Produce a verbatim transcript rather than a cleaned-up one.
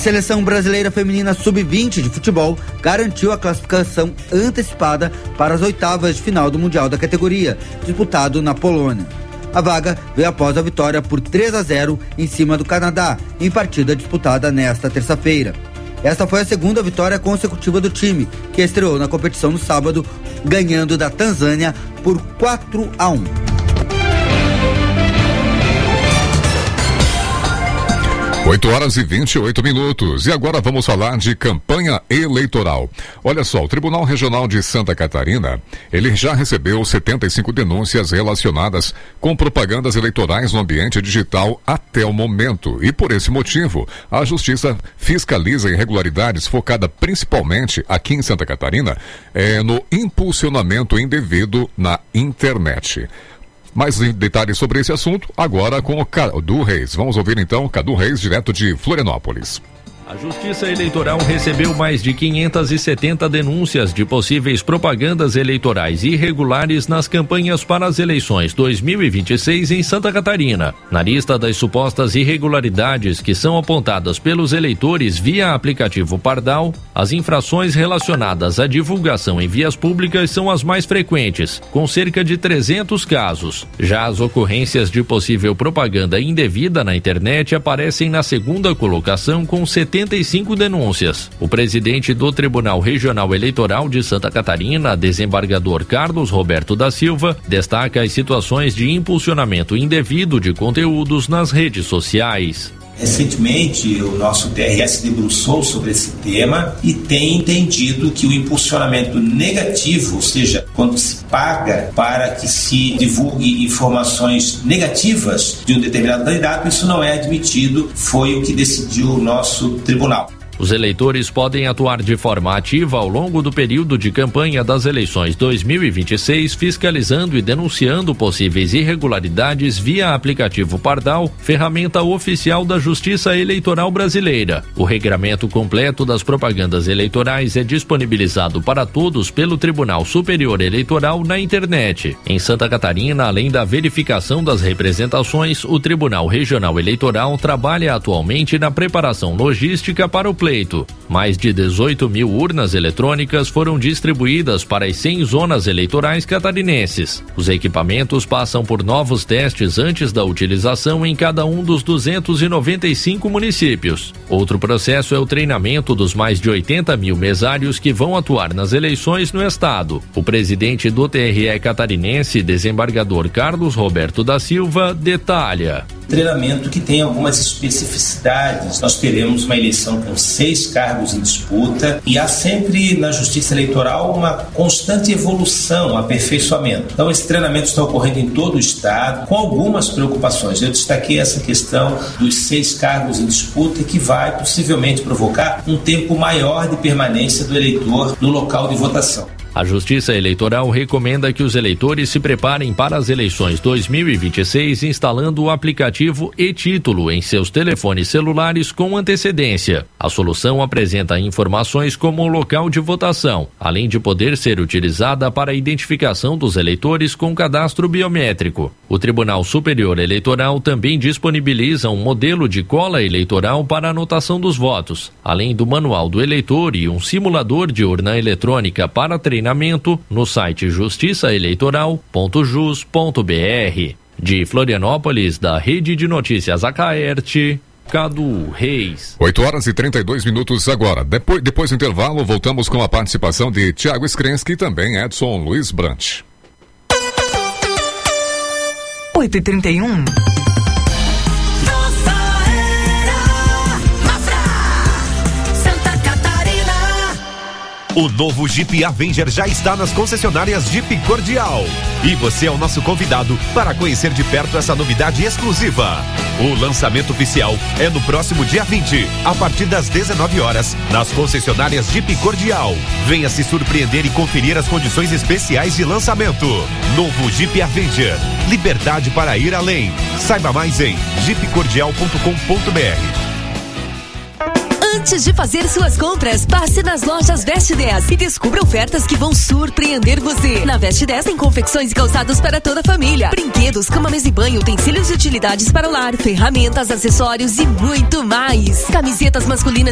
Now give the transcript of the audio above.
A Seleção Brasileira Feminina sub vinte de futebol garantiu a classificação antecipada para as oitavas de final do Mundial da categoria, disputado na Polônia. A vaga veio após a vitória por três a zero em cima do Canadá, em partida disputada nesta terça-feira. Esta foi a segunda vitória consecutiva do time, que estreou na competição no sábado, ganhando da Tanzânia por quatro a um. oito horas e vinte e oito minutos. E agora vamos falar de campanha eleitoral. Olha só, o Tribunal Regional de Santa Catarina, ele já recebeu setenta e cinco denúncias relacionadas com propagandas eleitorais no ambiente digital até o momento. E por esse motivo, a Justiça fiscaliza irregularidades focada principalmente aqui em Santa Catarina, é, no impulsionamento indevido na internet. Mais detalhes sobre esse assunto agora com o Cadu Reis. Vamos ouvir então o Cadu Reis, direto de Florianópolis. A Justiça Eleitoral recebeu mais de quinhentas e setenta denúncias de possíveis propagandas eleitorais irregulares nas campanhas para as eleições dois mil e vinte e seis em Santa Catarina. Na lista das supostas irregularidades que são apontadas pelos eleitores via aplicativo Pardal, as infrações relacionadas à divulgação em vias públicas são as mais frequentes, com cerca de trezentos casos. Já as ocorrências de possível propaganda indevida na internet aparecem na segunda colocação com setenta e cinco denúncias. O presidente do Tribunal Regional Eleitoral de Santa Catarina, desembargador Carlos Roberto da Silva, destaca as situações de impulsionamento indevido de conteúdos nas redes sociais. Recentemente, o nosso T R S debruçou sobre esse tema e tem entendido que o impulsionamento negativo, ou seja, quando se paga para que se divulgue informações negativas de um determinado candidato, isso não é admitido, foi o que decidiu o nosso tribunal. Os eleitores podem atuar de forma ativa ao longo do período de campanha das eleições dois mil e vinte e seis, fiscalizando e denunciando possíveis irregularidades via aplicativo Pardal, ferramenta oficial da Justiça Eleitoral Brasileira. O regramento completo das propagandas eleitorais é disponibilizado para todos pelo Tribunal Superior Eleitoral na internet. Em Santa Catarina, além da verificação das representações, o Tribunal Regional Eleitoral trabalha atualmente na preparação logística para o pleito. Mais de dezoito mil urnas eletrônicas foram distribuídas para as cem zonas eleitorais catarinenses. Os equipamentos passam por novos testes antes da utilização em cada um dos duzentos e noventa e cinco municípios. Outro processo é o treinamento dos mais de oitenta mil mesários que vão atuar nas eleições no estado. O presidente do T R E catarinense, desembargador Carlos Roberto da Silva, detalha. Treinamento que tem algumas especificidades. Nós teremos uma eleição com seis cargos em disputa e há sempre na Justiça Eleitoral uma constante evolução, aperfeiçoamento. Então esse treinamento está ocorrendo em todo o estado com algumas preocupações. Eu destaquei essa questão dos seis cargos em disputa que vai possivelmente provocar um tempo maior de permanência do eleitor no local de votação. A Justiça Eleitoral recomenda que os eleitores se preparem para as eleições dois mil e vinte e seis instalando o aplicativo e-Título em seus telefones celulares com antecedência. A solução apresenta informações como o local de votação, além de poder ser utilizada para a identificação dos eleitores com cadastro biométrico. O Tribunal Superior Eleitoral também disponibiliza um modelo de cola eleitoral para a anotação dos votos, além do manual do eleitor e um simulador de urna eletrônica para treinamento no site justiça eleitoral ponto jus ponto b r. De Florianópolis, da Rede de Notícias Acaerte, Cadu Reis. oito horas e trinta e dois minutos agora. Depois, depois do intervalo, voltamos com a participação de Tiago Skrensky e também Edson Luiz Brant. oito e trinta e um. O novo Jeep Avenger já está nas concessionárias Jeep Cordial. E você é o nosso convidado para conhecer de perto essa novidade exclusiva. O lançamento oficial é no próximo dia vinte, a partir das dezenove horas, nas concessionárias Jeep Cordial. Venha se surpreender e conferir as condições especiais de lançamento. Novo Jeep Avenger. Liberdade para ir além. Saiba mais em jeep cordial ponto com ponto b r. Antes de fazer suas compras, passe nas lojas Veste dez e descubra ofertas que vão surpreender você. Na Veste dez tem confecções e calçados para toda a família, brinquedos, cama, mesa e banho, utensílios e utilidades para o lar, ferramentas, acessórios e muito mais. Camisetas masculinas